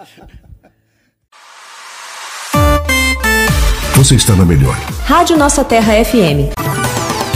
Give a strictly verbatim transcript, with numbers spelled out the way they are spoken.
Você está na melhor. Rádio Nossa Terra F M.